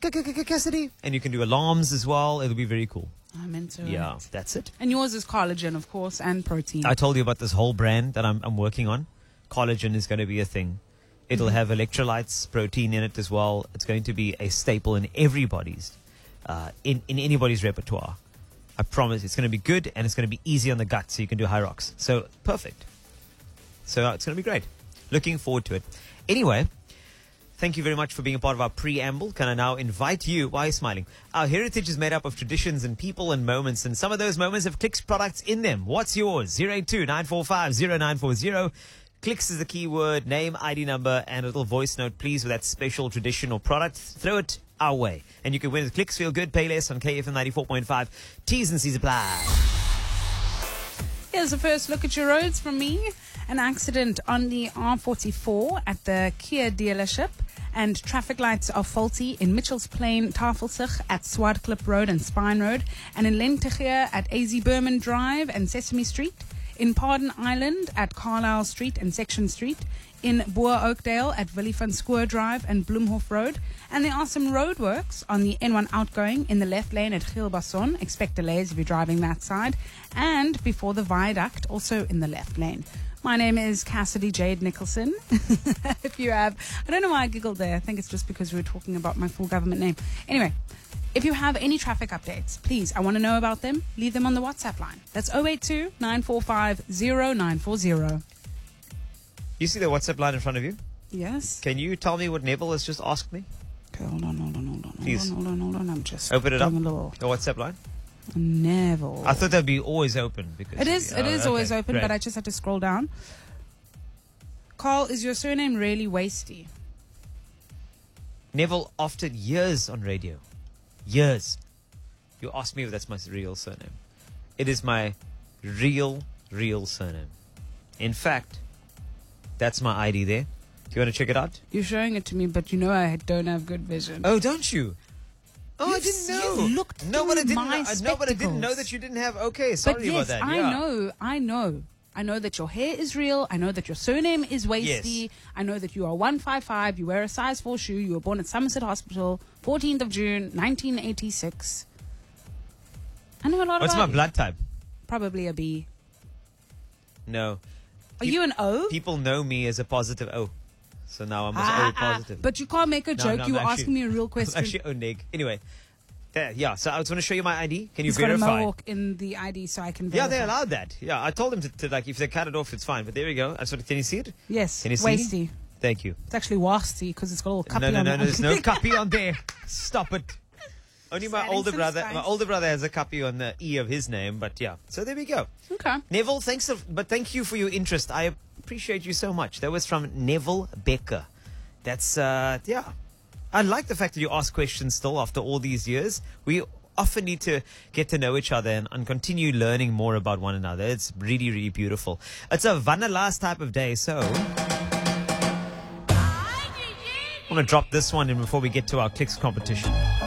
Cassidy. And you can do alarms as well. It'll be very cool. I'm into it. Yeah, that's it. And yours is collagen, of course, and protein. I told you about this whole brand that I'm working on. Collagen is going to be a thing. It'll have electrolytes, protein in it as well. It's going to be a staple in everybody's, in anybody's repertoire. I promise it's going to be good and it's going to be easy on the gut so you can do high rocks. So, perfect. So, it's going to be great. Looking forward to it. Anyway, thank you very much for being a part of our preamble. Can I now invite you? Why are you smiling? Our heritage is made up of traditions and people and moments, and some of those moments have Clicks products in them. What's yours? 082-945-0940. Clicks is the keyword, name, ID number, and a little voice note, please, with that special tradition or product. Throw it our way. And you can win with Clicks Feel Good, pay less on KFM 94.5. T's and C's apply. Here's the first look at your roads from me. An accident on the R44 at the Kia dealership, and traffic lights are faulty in Mitchells Plain, Tafelsig at Swartklip Road and Spine Road, and in Lentegeur at AZ Berman Drive and Sesame Street, in Pardon Island at Carlisle Street and Section Street, in Boer Oakdale at Willie van Schoor Drive and Bloemhof Road, and there are some roadworks on the N1 outgoing in the left lane at Gilbasson. Expect delays if you're driving that side, and before the viaduct, also in the left lane. My name is Cassidy Jade Nicholson. If you have, I don't know why I giggled there. I think it's just because we were talking about my full government name. Anyway, if you have any traffic updates, please, I want to know about them. Leave them on the WhatsApp line. That's 082-945-0940. You see the WhatsApp line in front of you? Yes. Can you tell me what Neville has just asked me? Okay, hold on. Please. Hold on. I'm just open it up. The WhatsApp line. Neville. I thought that'd be always open because it is always open, great. but I just had to scroll down. Carl, is your surname really Wasty? Neville, after years on radio, years, you asked me if that's my real surname. It is my real surname. In fact, that's my ID there. Do you want to check it out? You're showing it to me, but you know I don't have good vision. Oh, don't you? Oh, I didn't know. You looked no, but I didn't. My No, but I didn't know that you didn't have. Okay, sorry yes, about that. I Yeah. know. I know that your hair is real. I know that your surname is Wasty. Yes. I know that you are 155. You wear a size 4 shoe. You were born at Somerset Hospital, 14th of June, 1986. I know a lot What's about my blood type? Probably a B. No. Are you an O? People know me as a positive O. So now I'm O positive. But you can't make a joke. You were I'm asking me a real question. I'm actually O neg. Anyway. Yeah, so I just want to show you my ID. Can you He's got a verify? mohawk in the ID, so I can verify. Yeah, they allowed that. Yeah, I told them to like, if they cut it off, it's fine. But there we go. Can you see it? Yes, Can you see? Wasty. Thank you. It's actually Wasty because it's got a little cuppy No, on it. there's no cuppy on there. Stop it. Only my Adding older some brother. spice. My older brother has a cuppy on the E of his name. But yeah, so there we go. Okay. Neville, but thank you for your interest. I appreciate you so much. That was from Neville Becker. That's yeah. I like the fact that you ask questions still after all these years. We often need to get to know each other and continue learning more about one another. It's really, really beautiful. It's a vanilla type of day, so I want to drop this one in before we get to our Clicks competition.